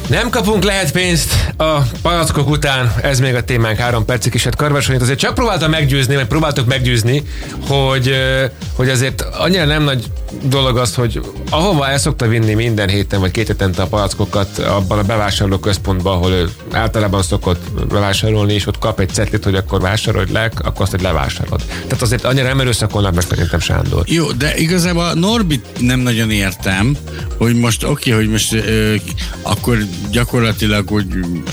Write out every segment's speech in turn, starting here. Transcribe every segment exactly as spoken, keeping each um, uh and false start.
Nem kapunk lehet pénzt a palackok után, ez még a témánk három percig is. Hát Karvasonyit azért csak próbáltam meggyőzni, vagy próbáltok meggyőzni, hogy, hogy azért annyira nem nagy dolog az, hogy ahova el szokta vinni minden héten, vagy két hetente a palackokat abban a bevásárló központban, ahol ő általában szokott bevásárolni, és ott kap egy cetlit, hogy akkor vásárolj le, akkor azt, hogy levásárolod. Tehát azért annyira nem erőszakolnak meg szerintem Sándor. Jó, de igazából Norbit nem nagyon értem, hogy most oké, okay, hogy most ö, akkor gyakorlatilag, hogy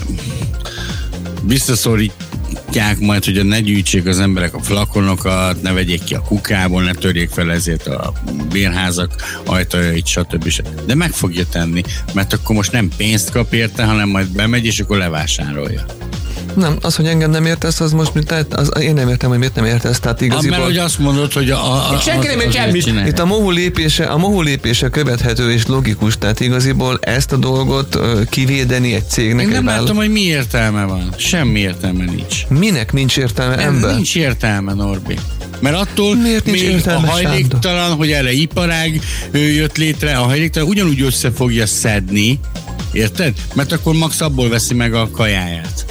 visszaszorítják majd, hogy ne gyűjtsék az emberek a flakonokat, ne vegyék ki a kukából, ne törjék fel ezért a bérházak ajtajait, stb. De meg fogja tenni, mert akkor most nem pénzt kap érte, hanem majd bemegy, és akkor levásárolja. Nem, az, hogy engem nem értesz, az most, tehát az, én nem értem, hogy miért nem értesz, tehát igaziból... Mert hogy azt mondod, hogy a... a senki nem ért semmit. Itt a mohu lépése, a mohu lépése követhető és logikus, tehát igaziból ezt a dolgot uh, kivédeni egy cégnek... Én nem vállal... látom, hogy mi értelme van. Semmi értelme nincs. Minek nincs értelme, nem, ember? Nincs értelme, Norbi. Mert attól miért nincs még értelme, a hajléktalan, Sándor? Hogy erre iparág jött létre, a hajléktalan ugyanúgy össze fogja szedni, érted? Mert akkor max abból veszi meg a kajáját.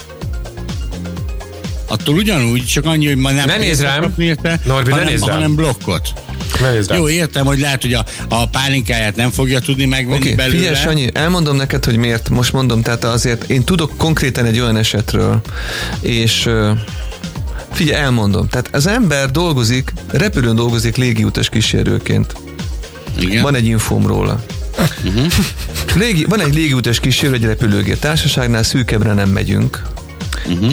Attól ugyanúgy, csak annyi, hogy ma nem... Ne nézz rám, érte, Norbi, hanem, ne nézz rám. hanem blokkot. Ne nézz rám. Jó, értem, hogy lehet, hogy a, a pálinkáját nem fogja tudni megvenni okay, belőle. Figyelj, Sanyi, elmondom neked, hogy miért. Most mondom, tehát azért én tudok konkrétan egy olyan esetről, és figyelj, elmondom. Tehát az ember dolgozik, repülőn dolgozik légiutas kísérőként. Igen. Van egy infóm róla. Uh-huh. Légi, van egy légiutas kísérő egy repülőgép társaságnál, szűkebbre nem megyünk. Uh-huh.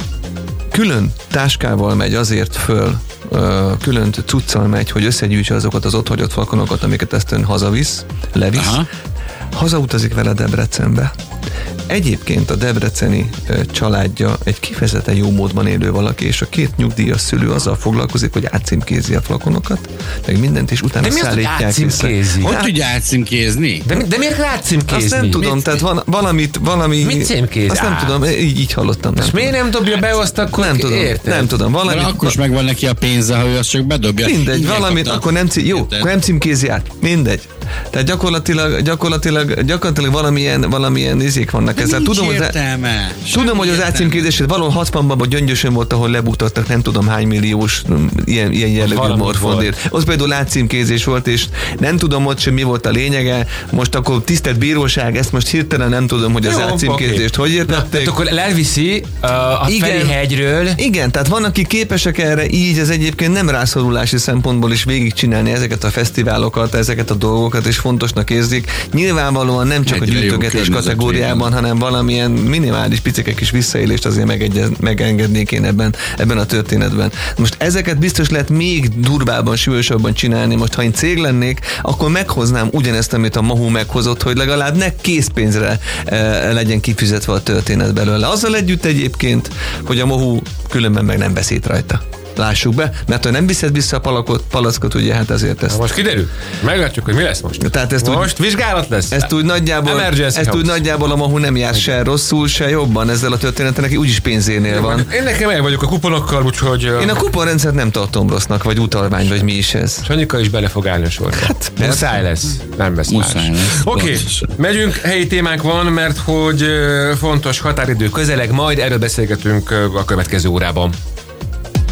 Külön táskával megy azért föl, külön cuccal megy, hogy összegyűjtse azokat az otthagyott flakonokat, amiket ezt ön hazavisz, levisz. Aha. Hazautazik vele Debrecenbe. Egyébként a debreceni családja egy kifejezetten jó módban élő valaki, és a két nyugdíjas szülő azzal foglalkozik, hogy átcímkézi a flakonokat, meg mindent, és utána de szállítják vissza. Hogy tudja átcímkézni? De, de miért kell átcímkézni? Azt nem tudom, mit, tehát van, valamit, valami... Mit címkéz? Azt nem át? tudom, így, így hallottam. Nem és miért nem dobja be azt, akkor nem tudom, érted? nem tudom. Valami, de akkor is megvan neki a pénze, hogy azt csak bedobja. Mindegy, valamit, akkor nem, cí- jó, akkor nem címkézi át. Mindegy. Tehát gyakorlatilag, gyakorlatilag, gyakorlatilag valamilyen, valamilyen izék vannak ezzel. Tudom, hogy, tudom, hogy az átcímkézését valahol hatvanban vagy Gyöngyösön volt, ahol lebutottak nem tudom hány milliós ilyen, ilyen jellegű morfondért. Az például átcímkézés volt, és nem tudom ott sem mi volt a lényege. Most akkor tisztelt bíróság, ezt most hirtelen nem tudom, hogy az átcímkézést okay. hogy értették. Tehát akkor elviszi uh, a Ferihegyről. Igen, tehát van, aki képesek erre így, ez egyébként nem rászorulási szempontból is végigcsinálni ezeket a fesztiválokat, ezeket a dolgokat, és fontosnak érzik. Nyilvánvalóan nem csak egyre a gyűjtögetés kategóriában, hanem valamilyen minimális picikek is visszaélést azért megegyez, megengednék én ebben, ebben a történetben. Most ezeket biztos lehet még durvábban, súlyosabban csinálni. Most ha én cég lennék, akkor meghoznám ugyanezt, amit a Mahu meghozott, hogy legalább ne készpénzre e, legyen kifizetve a történet belőle. Azzal együtt egyébként, hogy a Mahu különben meg nem beszélt rajta. Lássuk be, mert ha nem viszed vissza a palakot, palackot, ugye hát ezért ezt. Na most kiderül. Meglátjuk, hogy mi lesz most. Tehát ezt most úgy, vizsgálat lesz. Ezt úgy nagyjából, ezt úgy nagyjából a Mahu nem jár se rosszul, se jobban ezzel a történeten, neki úgyis pénzénél van. Én nekem el vagyok a kuponokkal, úgyhogy... Én a kuponrendszert nem tartom rossznak, vagy utalvány, vagy mi is ez. Sanyika is bele fog állni a sorba. Hát, muszáj lesz. Nem vesz más. Oké, okay. Megyünk, helyi témánk van, mert hogy fontos határidő közeleg, majd erről beszélgetünk a következő órában.